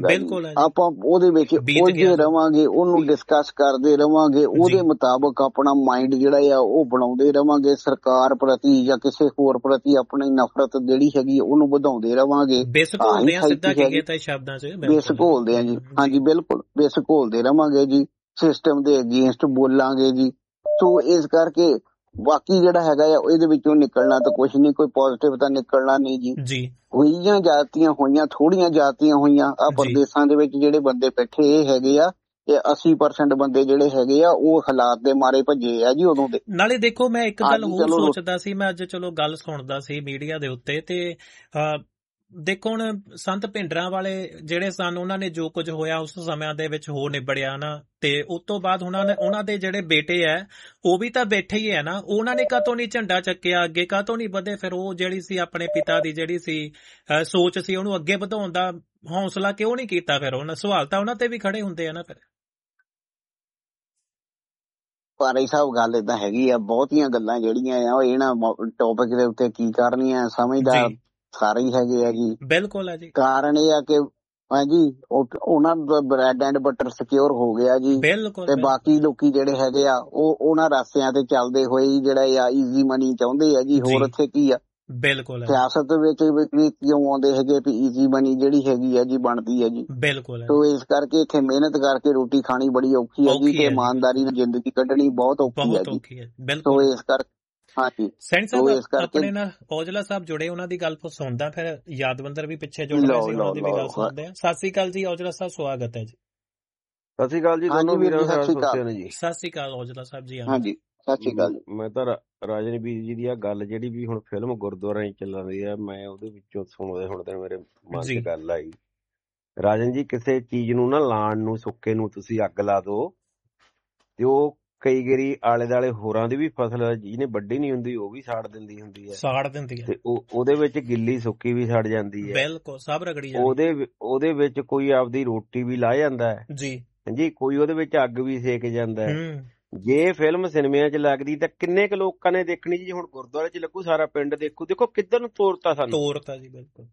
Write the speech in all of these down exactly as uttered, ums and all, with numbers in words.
ਸਕਦਾ ਜੀ। ਆਪਾਂ ਉਹਦੇ ਵਿੱਚ ਉਲਝੇ ਰਵਾਂਗੇ, ਉਹਨੂੰ ਡਿਸਕਸ ਕਰਦੇ ਰਵਾਂਗੇ, ਉਹਦੇ ਮੁਤਾਬਕ ਆਪਣਾ ਮਾਈਂਡ ਜਿਹੜਾ ਆ ਉਹ ਬਣਾਉਂਦੇ ਰਵਾਂਗੇ। ਸਰਕਾਰ ਪ੍ਰਤੀ ਜਾਂ ਕਿਸੇ ਹੋਰ ਪ੍ਰਤੀ ਆਪਣੀ ਨਫ਼ਰਤ ਜਿਹੜੀ ਹੈਗੀ ਉਹਨੂੰ ਵਧਾਉਂਦੇ ਰਵਾਂਗੇ। ਬੇਸ ਘੋਲਦੇ ਆ ਜੀ। ਹਾਂਜੀ ਬਿਲਕੁਲ, ਬੇਸ ਘੋਲਦੇ ਰਵਾਂਗੇ ਜੀ, ਸਿਸਟਮ ਦੇ ਅਗੇਂਸਟ ਬੋਲਾਂਗੇ ਜੀ। ਸੋ ਇਸ ਕਰਕੇ ਬਾਕੀ ਜਿਹੜਾ ਹੈਗਾ ਆ ਇਹਦੇ ਵਿੱਚੋਂ ਨਿਕਲਣਾ ਤਾਂ ਕੁਛ ਨਹੀਂ, ਕੋਈ ਪੋਜ਼ਿਟਿਵ ਤਾਂ ਨਿਕਲਣਾ ਨਹੀਂ ਜੀ। ਹੋਈਆਂ ਜਾਤੀਆਂ ਹੋਈਆਂ, ਥੋੜੀਆਂ ਜਾਤੀਆਂ ਹੋਈਆਂ। ਆ ਪ੍ਰਦੇਸ਼ਾਂ ਦੇ ਵਿੱਚ ਜਿਹੜੇ ਬੰਦੇ ਬੈਠੇ ਇਹ ਹੈਗੇ ਆ, ਇਹ ਅੱਸੀ ਪਰਸੈਂਟ ਬੰਦੇ ਜਿਹੜੇ ਹੈਗੇ ਆ ਉਹ ਹਾਲਾਤ ਦੇ ਮਾਰੇ ਭੱਜੇ ਆ ਜੀ ਉਦੋਂ ਦੇ। ਨਾਲੇ ਦੇਖੋ ਮੈਂ ਇੱਕ ਗੱਲ ਹੋਰ ਸੋਚਦਾ ਸੀ, ਮੈਂ ਅੱਜ ਚਲੋ ਗੱਲ ਸੁਣਦਾ ਸੀ ਮੀਡੀਆ ਦੇ ਉੱਤੇ, ਤੇ ਦੇਖੋ ਹੁਣ ਸੰਤ ਭਿੰਡਰਾਂ ਵਾਲੇ ਜਿਹੜੇ ਸਨ ਉਹਨਾਂ ਨੇ ਜੋ ਕੁਝ ਹੋਇਆ ਉਸ ਸਮਿਆਂ ਦੇ ਵਿੱਚ ਹੋ ਨਿਬੜਿਆ ਨਾ, ਤੇ ਉਸ ਤੋਂ ਬਾਅਦ ਉਹਨਾਂ ਨੇ ਉਹਨਾਂ ਦੇ ਜਿਹੜੇ ਬੇਟੇ ਹੈ ਉਹ ਵੀ ਤਾਂ ਬੈਠੇ ਹੀ ਹੈ ਨਾ, ਉਹਨਾਂ ਨੇ ਕਾਹਤੋਂ ਨਹੀਂ ਝੰਡਾ ਚੱਕਿਆ, ਅੱਗੇ ਕਾਹਤੋਂ ਨਹੀਂ ਵਧੇ? ਫਿਰ ਉਹ ਜਿਹੜੀ ਸੀ ਆਪਣੇ ਪਿਤਾ ਦੀ ਜਿਹੜੀ ਸੀ ਸੋਚ ਸੀ ਉਹਨੂੰ ਅੱਗੇ ਵਧਾਉਣ ਦਾ ਹੌਸਲਾ ਕਿਉਂ ਨਹੀਂ ਕੀਤਾ? ਫਿਰ ਉਹਨਾਂ ਸਵਾਲ ਤਾਂ ਉਹਨਾਂ ਤੇ ਵੀ ਖੜੇ ਹੁੰਦੇ ਆ ਨਾ। ਫਿਰ ਪਰ ਇਹ ਸਭ ਗੱਲ ਏਦਾਂ ਹੈਗੀ ਆ, ਬਹੁਤੀਆਂ ਗੱਲਾਂ ਜਿਹੜੀਆਂ ਆ ਉਹ ਇਹਨਾਂ ਟੌਪਿਕ ਦੇ ਉੱਤੇ ਕੀ ਕਰਨੀਆਂ, ਸਮਝਦਾਰ ਸਾਰੇ ਹੀ ਹੈਗੇ ਆ ਜੀ। ਬਿਲਕੁਲ ਹੈ ਜੀ। ਕਾਰਨ ਇਹ ਆ ਕਿ ਹਾਂਜੀ ਉਹਨਾਂ ਦਾ ਬ੍ਰੈਡ ਐਂਡ ਬਟਰ ਸਿਕਿਉਰ ਹੋ ਗਿਆ ਜੀ, ਤੇ ਬਾਕੀ ਲੋਕੀ ਜਿਹੜੇ ਹੈਗੇ ਆ ਉਹ ਉਹਨਾਂ ਰਾਸਤਿਆਂ ਤੇ ਚੱਲਦੇ ਹੋਏ ਜਿਹੜਾ ਆ ਈਜ਼ੀ ਮਨੀ ਚਾਹੁੰਦੇ ਆ ਜੀ। ਹੋਰ ਇੱਥੇ ਕੀ ਆ, ਬਿਲਕੁਲ ਸਿਆਸਤ ਵਿੱਚ ਵੀ ਕਿਉਂ ਆਉਂਦੇ ਹੈਗੇ ਵੀ ਈਜ਼ੀ ਮਨੀ ਜਿਹੜੀ ਹੈਗੀ ਆ ਜੀ ਬਣਦੀ ਹੈ ਜੀ। ਬਿਲਕੁਲ। ਸੋ ਇਸ ਕਰਕੇ ਇੱਥੇ ਮਿਹਨਤ ਕਰਕੇ ਰੋਟੀ ਖਾਣੀ ਬੜੀ ਔਖੀ ਹੈ ਜੀ, ਤੇ ਇਮਾਨਦਾਰੀ ਨਾਲ ਜ਼ਿੰਦਗੀ ਕੱਢਣੀ ਬਹੁਤ ਔਖੀ ਹੈ ਜੀ। ਸੋ ਇਸ ਕਰਕੇ ਹਾਂਜੀ ਆਪਣੇ ਨਾਲ ਔਜਲਾ ਸਾਹਿਬ ਜੁੜੇ, ਉਹਨਾਂ ਦੀ ਗੱਲ ਸੁਣਦਾ, ਫਿਰ ਯਾਦਵੰਦਰ ਵੀ ਪਿੱਛੇ ਜੁੜ ਰਹੇ ਸੀ, ਉਹਨਾਂ ਦੀ ਵੀ ਗੱਲ ਸੁਣਦੇ ਆ। ਸਤਿ ਸ੍ਰੀ ਅਕਾਲ ਜੀ ਔਜਲਾ ਸਾਹਿਬ, ਸਵਾਗਤ ਹੈ ਜੀ। ਸਤਿ ਸ੍ਰੀ ਅਕਾਲ ਜੀ ਦੋਨੋਂ ਵੀਰਾਂ ਨੂੰ। ਸਤਿ ਸ੍ਰੀ ਅਕਾਲ ਔਜਲਾ ਸਾਹਿਬ ਜੀ। ਹਾਂਜੀ ਸਤਿ ਸ੍ਰੀ ਅਕਾਲ। ਮੈਂ ਤਾਂ ਰਾਜਨਵੀਰ ਜੀ ਦੀ ਆ ਗੱਲ ਜਿਹੜੀ ਵੀ ਹੁਣ ਫਿਲਮ ਗੁਰਦੁਆਰਾ ਚ ਚੱਲ ਰਹੀ ਆ, ਮੈਂ ਉਹਦੇ ਵਿੱਚੋਂ ਸੁਣਦੇ ਸੁਣਦੇ ਮੇਰੇ ਮਨ ਚ ਗੱਲ ਆਈ, ਰਾਜਨ ਜੀ ਕਿਸੇ ਚੀਜ਼ ਨੂੰ ਨਾ ਲਾਣ ਨੂੰ, ਸੁੱਕੇ ਨੂੰ ਤੁਸੀਂ ਅੱਗ ਲਾ ਦੋ ਤੇ ਉਹ ਕਈ ਵਾਰੀ ਆਲੇ ਦੁਆਲੇ ਹੋਰਾਂ ਦੀ ਵੀ ਫਸਲ ਜਿਹਨੇ ਵੱਡੀ ਨੀ ਹੁੰਦੀ ਉਹ ਵੀ ਸਾੜ ਦਿੰਦੀ ਹੁੰਦੀ ਹੈ, ਸਾੜ ਦਿੰਦੀ ਹੈ, ਤੇ ਉਹਦੇ ਵਿੱਚ ਗਿੱਲੀ ਸੁੱਕੀ ਵੀ ਸੜ ਜਾਂਦੀ ਹੈ। ਬਿਲਕੁਲ, ਸਭ ਰਗੜੀ ਜਾਂਦੀ। ਉਹਦੇ ਉਹਦੇ ਵਿੱਚ ਕੋਈ ਆਪਦੀ ਰੋਟੀ ਵੀ ਲਾ ਜਾਂਦਾ ਹੈ ਜੀ ਹਾਂਜੀ, ਕੋਈ ਉਹਦੇ ਵਿੱਚ ਅੱਗ ਵੀ ਸੇਕ ਜਾਂਦਾ ਹੈ। ਜੇ ਫਿਲਮ ਸਿਨੇਮਿਆਂ ਚ ਲੱਗਦੀ ਤਾਂ ਕਿੰਨੇ ਕੁ ਲੋਕਾਂ ਨੇ ਦੇਖਣੀ ਜੀ? ਹੁਣ ਗੁਰਦੁਆਰੇ ਚ ਲੱਗੂ, ਸਾਰਾ ਪਿੰਡ ਦੇਖੂ, ਦੇਖੋ ਕਿੱਧਰ ਨੂੰ ਤੋਰਤਾ ਸਾਨੂੰ, ਤੋਰਤਾ ਜੀ। ਬਿਲਕੁਲ।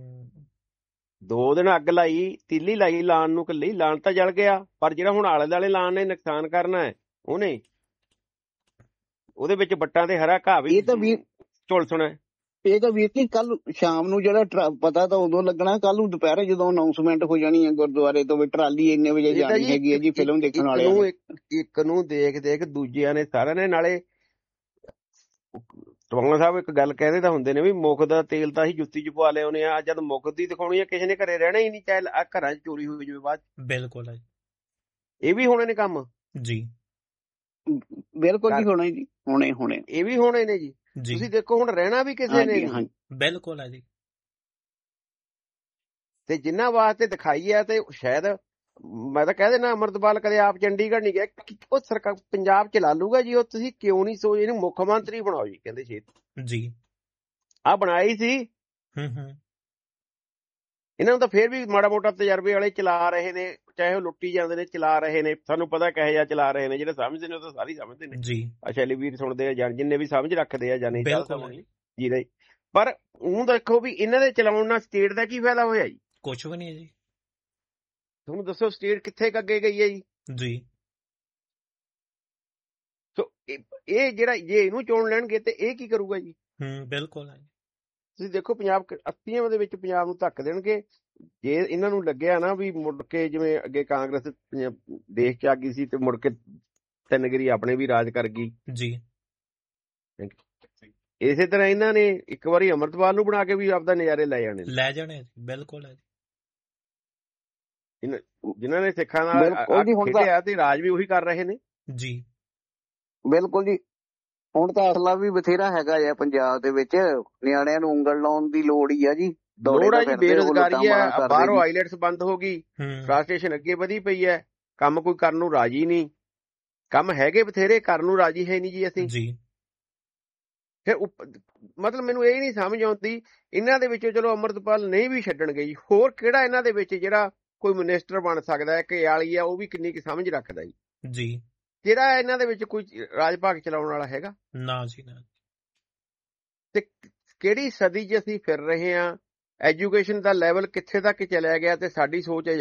ਦੋ ਦਿਨ ਅੱਗ ਲਾਈ, ਤੀਲੀ ਲਾਈ ਲਾਣ ਨੂੰ, ਕੱਲੀ ਲਾਣ ਤਾਂ ਜਲ ਗਿਆ, ਪਰ ਜਿਹੜਾ ਹੁਣ ਆਲੇ ਦੁਆਲੇ ਲਾਣ ਨੇ ਨੁਕਸਾਨ ਕਰਨਾ ਹੈ ਉਹਨੇ, ਉਹਦੇ ਵਿੱਚ ਵੱਟਾਂ ਤੇ ਹਰਾ ਘਾਹ ਵੀ ਝੁਲ ਸੁਣਾ। ਇਹ ਤਾਂ ਵੀਰ ਜੀ ਕੱਲ ਸ਼ਾਮ ਨੂੰ ਜਿਹੜਾ ਪਤਾ ਤਾਂ ਉਦੋਂ ਲੱਗਣਾ, ਕੱਲ ਨੂੰ ਦੁਪਹਿਰੇ ਜਦੋਂ ਅਨਾਉਂਸਮੈਂਟ ਹੋ ਜਾਣੀ ਹੈ ਗੁਰਦੁਆਰੇ ਤੋਂ ਵੀ ਟਰਾਲੀ ਇੰਨੇ ਵਜੇ ਜਾਣੀ ਹੈਗੀ ਹੈ ਜੀ ਫਿਲਮ ਦੇਖਣ ਵਾਲੇ ਨੂੰ। ਇੱਕ ਨੂੰ ਦੇਖ ਦੇਖ ਦੂਜਿਆਂ ਨੇ ਸਾਰਿਆਂ ਨੇ, ਨਾਲੇ ਟਵਾਣਾ ਸਾਹਿਬ ਇੱਕ ਗੱਲ ਕਹਿੰਦੇ ਤਾਂ ਹੁੰਦੇ ਨੇ ਵੀ ਮੁੱਖ ਦਾ ਤੇਲ ਤਾਂ ਅਸੀਂ ਜੁੱਤੀ ਚ ਪਵਾ ਲਿਆਉਂਦੇ ਆ, ਜਦ ਮੁੱਖ ਦੀ ਦਿਖਾਉਣੀ ਆ ਕਿਸੇ ਨੇ ਘਰੇ ਰਹਿਣਾ ਹੀ ਨਹੀਂ, ਚਾਹੇ ਆ ਘਰਾਂ ਚ ਚੋਰੀ ਹੋ ਜਾਵੇ ਬਾਅਦ। ਬਿਲਕੁਲ ਹੈ, ਇਹ ਵੀ ਹੋਣੇ ਨੇ ਕੰਮ ਜੀ। ਬਿਲਕੁਲ ਜੀ, ਹੋਣੇ ਜੀ, ਹੋਣੇ ਹੋਣੇ ਇਹ ਵੀ ਹੋਣੇ ਨੇ ਜੀ। ਤੁਸੀਂ ਦੇਖੋ ਹੁਣ ਰਹਿਣਾ ਵੀ ਕਿਸੇ ਨੇ ਨਹੀਂ। ਬਿਲਕੁਲ ਹੈ ਜੀ। ਤੇ ਜਿੰਨਾ ਵਾਸਤੇ ਦਿਖਾਈ ਹੈ, ਤੇ ਸ਼ਾਇਦ ਮੈਂ ਤਾਂ ਕਹਿ ਦੇਣਾ ਅੰਮ੍ਰਿਤਪਾਲ ਕਦੇ ਆਪ ਚੰਡੀਗੜ੍ਹ ਨਹੀਂ ਗਿਆ, ਉਹ ਸਰਕਾਰ ਪੰਜਾਬ ਚਲਾ ਲੂਗਾ ਜੀ। ਉਹ ਤੁਸੀਂ ਕਿਉਂ ਨਹੀਂ ਸੋਚ ਇਹਨੂੰ ਮੁੱਖ ਮੰਤਰੀ ਬਣਾਓ ਜੀ, ਕਹਿੰਦੇ ਛੇਤੀ ਜੀ। ਆਹ ਬਣਾਈ ਸੀ, ਇਹਨਾਂ ਨੂੰ ਤਾਂ ਫੇਰ ਵੀ ਮਾੜਾ ਮੋਟਾ ਤਜਰਬੇ ਵਾਲੇ ਚਲਾ ਰਹੇ ਨੇ, ਚਾਹੇ ਉਹ ਲੁੱਟੀ ਜਾਂਦੇ ਨੇ, ਚਲਾ ਰਹੇ ਨੇ। ਸਾਨੂੰ ਪਤਾ ਕਿਹੋ ਜਿਹਾ ਚਲਾ ਰਹੇ ਨੇ, ਜਿਹੜੇ ਸਮਝਦੇ ਨੇ ਉਹ ਤਾਂ ਸਾਰੇ ਸਮਝਦੇ ਨੇ ਜੀ। ਸ਼ੈਲੀ ਵੀਰ ਸੁਣਦੇ ਆ, ਜਿੰਨੇ ਵੀ ਸਮਝ ਰੱਖਦੇ ਆ ਜਾਂ ਨਹੀਂ ਜੀ ਨਹੀਂ, ਪਰ ਉਹ ਦੇਖੋ ਵੀ ਇਹਨਾਂ ਦੇ ਚਲਾਉਣ ਨਾਲ ਸਟੇਟ ਦਾ ਕੀ ਫਾਇਦਾ ਹੋਇਆ ਜੀ? ਕੁਛ ਵੀ ਨਹੀਂ ਜੀ। ਤੁਹਾਨੂੰ ਦੱਸੋ ਸਟੇਟ ਕਿੱਥੇ ਅੱਗੇ ਗਈ ਹੈ ਜੀ? ਜੀ। ਸੋ ਇਹ ਜਿਹੜਾ ਜੇ ਇਹਨੂੰ ਚੁਣ ਲੈਣਗੇ ਤੇ ਇਹ ਕੀ ਕਰੂਗਾ ਜੀ? ਹੂੰ, ਬਿਲਕੁਲ ਹੈ। ਤੁਸੀਂ ਦੇਖੋ ਪੰਜਾਬ ਅੱਸੀਆਂ ਦੇ ਵਿੱਚ ਪੰਜਾਬ ਨੂੰ ਧੱਕ ਦੇਣਗੇ, ਜੇ ਇਹਨਾਂ ਨੂੰ ਲੱਗਿਆ ਨਾ ਵੀ ਮੁੜ ਕੇ ਜਿਵੇਂ ਅੱਗੇ ਕਾਂਗਰਸ ਦੇਸ਼ ਚ ਆ ਗਈ ਸੀ ਤੇ ਮੁੜ ਕੇ ਤਿੰਨ ਗਰੀ ਆਪਣੇ ਵੀ ਰਾਜ ਕਰ ਗਈ ਜੀ। ਇਸੇ ਤਰ੍ਹਾਂ ਇਹਨਾਂ ਨੇ ਇੱਕ ਵਾਰੀ ਅੰਮ੍ਰਿਤਪਾਲ ਨੂੰ ਬਣਾ ਕੇ ਵੀ ਆਪਦਾ ਨਜ਼ਾਰੇ ਲੈ ਜਾਣੇ ਲੈ ਜਾਣੇ ਬਿਲਕੁਲ ਹੈ। ਜਿਨ੍ਹਾਂ ਨੇ ਸਿੱਖਾਂ ਨਾਲ ਖੇਡਿਆ ਤੇ ਰਾਜ ਵੀ ਉਹੀ ਕਰ ਰਹੇ ਨੇ ਜੀ। ਬਿਲਕੁਲ ਜੀ। ਹੁਣ ਤਾਂ ਅਸਲਾ ਵੀ ਬਥੇਰਾ ਹੈਗਾ ਆ ਪੰਜਾਬ ਦੇ ਵਿੱਚ, ਨਿਆਣਿਆਂ ਨੂੰ ਉਂਗਲ ਲਾਉਣ ਦੀ ਲੋੜ ਹੀ ਆ ਜੀ। ਲੋੜ ਆ ਜੀ, ਬੇਰੁਜ਼ਗਾਰੀ ਹੈ, ਬਾਹਰੋਂ ਆਈਲੈਟਸ ਬੰਦ ਹੋ ਗਈ, ਫਰਸਟ੍ਰੇਸ਼ਨ ਅੱਗੇ ਵਧੀ ਪਈ ਹੈ, ਕੰਮ ਕੋਈ ਕਰਨ ਨੂੰ ਰਾਜੀ ਨਹੀਂ, ਕੰਮ ਹੈਗੇ ਬਥੇਰੇ, ਕਰਨ ਨੂੰ ਰਾਜੀ ਹੈ ਨਹੀਂ ਜੀ ਅਸੀਂ ਜੀ। ਫਿਰ ਮਤਲਬ ਮੈਨੂੰ ਇਹ ਨਹੀਂ ਸਮਝ ਆਉਂਦੀ ਇਹਨਾਂ ਦੇ ਵਿੱਚੋਂ, ਚਲੋ ਅੰਮ੍ਰਿਤਪਾਲ ਨਹੀਂ ਵੀ ਛੱਡਣਗੇ ਜੀ, ਹੋਰ ਕਿਹੜਾ ਇਹਨਾਂ ਦੇ ਵਿੱਚ ਜਿਹੜਾ ਕੋਈ ਮਿਨਿਸਟਰ ਬਣ ਸਕਦਾ ਹੈ ਕਿ ਆਲੀ ਆ ਉਹ ਵੀ ਕਿੰਨੀ ਕੁ ਸਮਝ ਰੱਖਦਾ ਜੀ ਜੀ। ਜਿਹੜਾ ਇਹਨਾਂ ਦੇ ਵਿੱਚ ਕੋਈ ਰਾਜ ਭਾਗ ਚਲਾਉਣ ਵਾਲਾ ਹੈਗਾ ਨਾ ਜੀ ਨਾ। ਤੇ ਕਿਹੜੀ ਸਦੀ 'ਚ ਅਸੀਂ ਫਿਰ ਰਹੇ ਹਾਂ, ਐਜੂਕੇਸ਼ਨ ਦਾ ਲੈਵਲ ਕਿੱਥੇ ਤੱਕ ਚਲਿਆ ਗਿਆ, ਤੇ ਸਾਡੀ ਸੋਚ